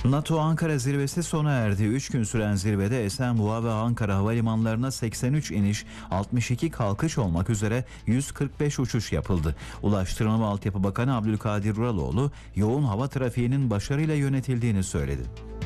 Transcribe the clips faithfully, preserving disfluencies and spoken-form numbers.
NATO Ankara zirvesi sona erdi. üç gün süren zirvede Esenboğa ve Ankara havalimanlarına seksen üç iniş, altmış iki kalkış olmak üzere yüz kırk beş uçuş yapıldı. Ulaştırma ve Altyapı Bakanı Abdülkadir Uraloğlu, yoğun hava trafiğinin başarıyla yönetildiğini söyledi.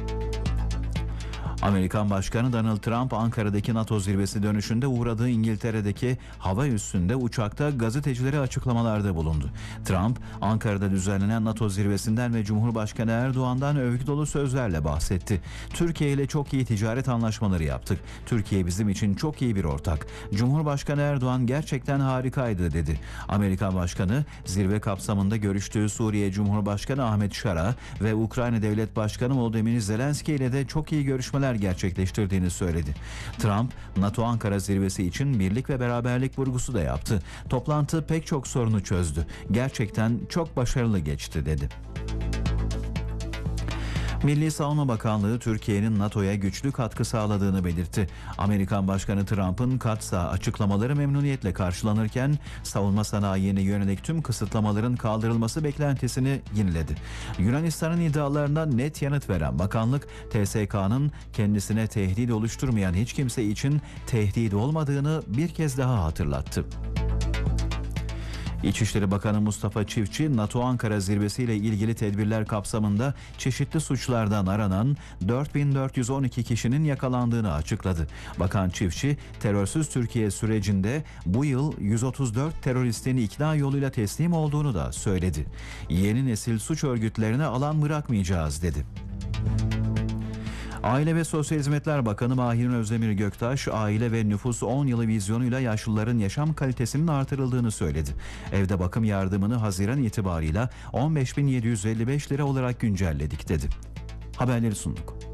Amerikan Başkanı Donald Trump, Ankara'daki NATO zirvesi dönüşünde uğradığı İngiltere'deki hava üssünde uçakta gazetecilere açıklamalarda bulundu. Trump, Ankara'da düzenlenen NATO zirvesinden ve Cumhurbaşkanı Erdoğan'dan övgü dolu sözlerle bahsetti. Türkiye ile çok iyi ticaret anlaşmaları yaptık. Türkiye bizim için çok iyi bir ortak. Cumhurbaşkanı Erdoğan gerçekten harikaydı dedi. Amerikan Başkanı, zirve kapsamında görüştüğü Suriye Cumhurbaşkanı Ahmet Şara ve Ukrayna Devlet Başkanı Volodymyr Zelenski ile de çok iyi görüşmeler gerçekleştirdiğini söyledi. Trump, NATO Ankara zirvesi için birlik ve beraberlik vurgusu da yaptı. Toplantı pek çok sorunu çözdü. Gerçekten çok başarılı geçti dedi. Milli Savunma Bakanlığı Türkiye'nin NATO'ya güçlü katkı sağladığını belirtti. Amerikan Başkanı Trump'ın Kats'a açıklamaları memnuniyetle karşılanırken savunma sanayine yönelik tüm kısıtlamaların kaldırılması beklentisini yineledi. Yunanistan'ın iddialarına net yanıt veren bakanlık, T S K'nın kendisine tehdit oluşturmayan hiç kimse için tehdit olmadığını bir kez daha hatırlattı. İçişleri Bakanı Mustafa Çiftçi, NATO Ankara Zirvesi ile ilgili tedbirler kapsamında çeşitli suçlardan aranan dört bin dört yüz on iki kişinin yakalandığını açıkladı. Bakan Çiftçi, terörsüz Türkiye sürecinde bu yıl yüz otuz dört teröristin ikna yoluyla teslim olduğunu da söyledi. Yeni nesil suç örgütlerine alan bırakmayacağız dedi. Aile ve Sosyal Hizmetler Bakanı Mahir Özdemir Göktaş, aile ve nüfus on yılı vizyonuyla yaşlıların yaşam kalitesinin artırıldığını söyledi. Evde bakım yardımını Haziran itibarıyla on beş bin yedi yüz elli beş lira olarak güncelledik dedi. Haberleri sunduk.